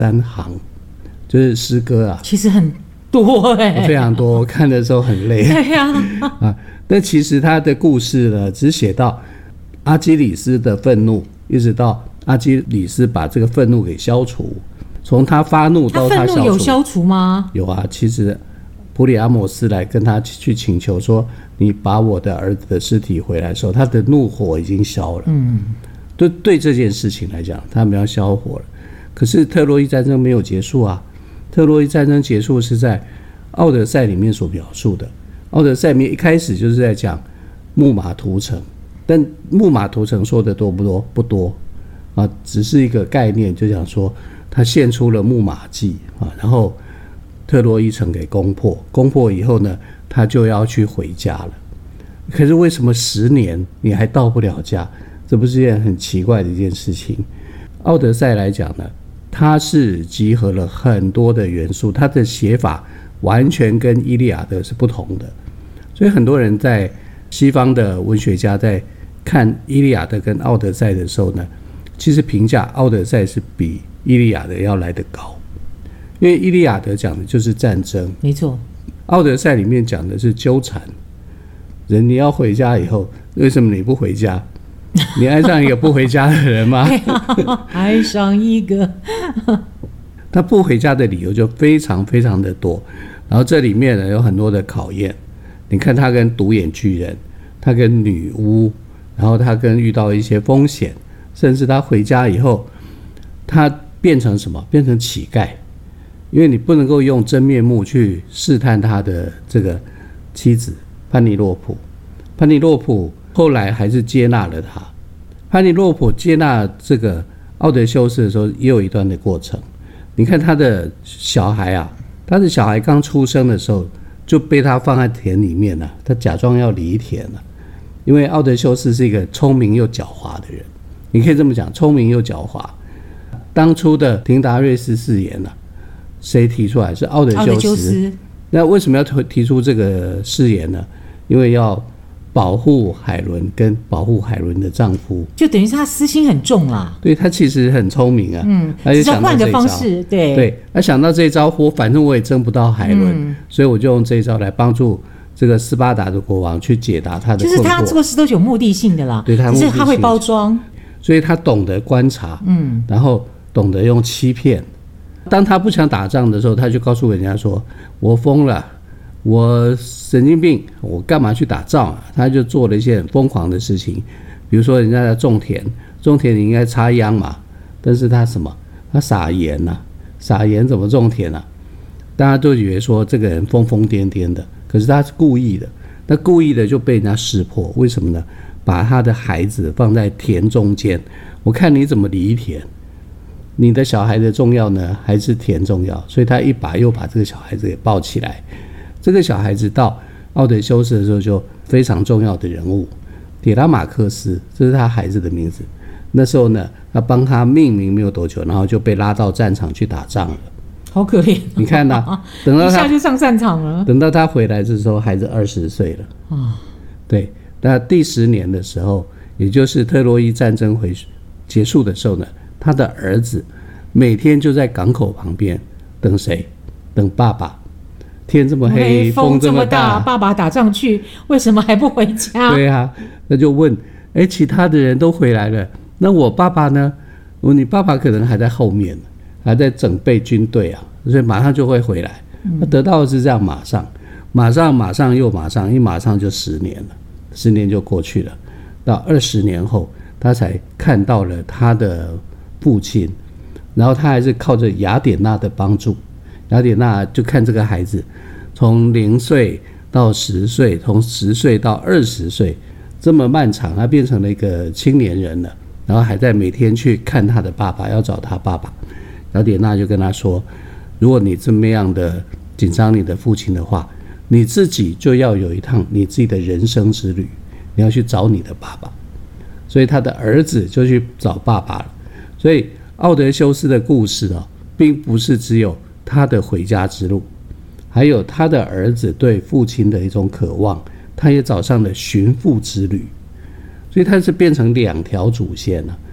3行，就是诗歌啊， 其实很多非常多，看的时候很累。 对呀、 啊，但其实他的故事呢，只写到阿基里斯的愤怒，一直到阿基里斯把这个愤怒给消除。从他发怒到他消除， 愤怒有消除吗？ 有啊，其实普里阿摩斯来跟他去请求说，你把我的儿子的尸体回来的时候，他的怒火已经消了。对这件事情来讲，他们要消火了。可是特洛伊战争没有结束啊，特洛伊战争结束是在奥德赛里面所描述的。奥德赛里面一开始就是在讲木马屠城，但木马屠城说的多不多？不多啊，只是一个概念，就讲说他献出了木马计啊，然后特洛伊城给攻破，攻破以后呢，他就要去回家了。可是为什么10年你还到不了家？这不是一件很奇怪的一件事情。奥德赛来讲呢，它是集合了很多的元素，它的写法完全跟伊利亚德是不同的。所以很多人在西方的文学家在看伊利亚德跟奥德赛的时候呢，其实评价奥德赛是比伊利亚德要来得高，因为伊利亚德讲的就是战争， 没错。 奥德赛里面讲的是纠缠。人你要回家以后，为什么你不回家？你爱上一个不回家的人吗？ 爱上一个他不回家的理由就非常非常的多，然后这里面呢有很多的考验。你看他跟独眼巨人，他跟女巫，然后他跟遇到一些风险，甚至他回家以后，他变成什么？变成乞丐，因为你不能够用真面目去试探他的这个妻子潘尼洛普。潘尼洛普后来还是接纳了他。潘尼洛普接纳这个奥德修斯的时候，也有一段的过程。你看他的小孩啊，他的小孩刚出生的时候就被他放在田里面了，他假装要犁田了。因为奥德修斯是一个聪明又狡猾的人，你可以这么讲，聪明又狡猾。当初的廷达瑞斯誓言啊，谁提出来？是奥德修斯。那为什么要提出这个誓言呢？因为要保护海伦跟保护海伦的丈夫， 就等于是他私心很重啦。 对，他其实很聪明啊，他就想到这一招， 换个方式，对， 他想到这一招，反正我也争不到海伦，所以我就用这一招来帮助这个斯巴达的国王去解答他的困惑。 就是他做事都是有目的性的啦， 对，他只是他会包装， 所以他懂得观察，然后懂得用欺骗。当他不想打仗的时候，他就告诉人家说：“我疯了。”我神经病，我干嘛去打仗啊？他就做了一些很疯狂的事情，比如说人家在种田你应该插秧嘛，但是他什么？他撒盐啊，撒盐怎么种田啊？大家都以为说这个人疯疯癫癫的，可是他是故意的，那故意的就被人家识破，为什么呢？把他的孩子放在田中间，我看你怎么犁田，你的小孩的重要呢，还是田重要？所以他一把又把这个小孩子给抱起来。这个小孩子到奥德修斯的时候就非常重要的人物，铁拉马克斯，这是他孩子的名字。那时候呢，他帮他命名没有多久，然后就被拉到战场去打仗了， 好可怜。 你看呐，等到他一下就上战场了。 等到他回来的时候，孩子20岁了。对，那第10年的时候，也就是特洛伊战争结束的时候呢，他的儿子每天就在港口旁边等谁？等爸爸。天这么黑，风这么大， 爸爸打仗去，为什么还不回家？ 对啊，那就问，其他的人都回来了，那我爸爸呢？你爸爸可能还在后面，还在整备军队啊，所以马上就会回来。那得到的是这样，马上又马上，一马上就10年了，10年就过去了。到20年后，他才看到了他的父亲，然后他还是靠着雅典娜的帮助。雅典娜就看这个孩子从0岁到10岁，从10岁到20岁，这么漫长，他变成了一个青年人了，然后还在每天去看他的爸爸，要找他爸爸。雅典娜就跟他说，如果你这么样的紧张你的父亲的话，你自己就要有一趟你自己的人生之旅，你要去找你的爸爸。所以他的儿子就去找爸爸了。所以奥德修斯的故事并不是只有他的回家之路，还有他的儿子对父亲的一种渴望，他也找上了寻父之旅。所以他是变成2条主线了。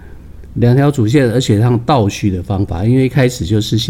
2条主线，而且用倒叙的方法，因为一开始就是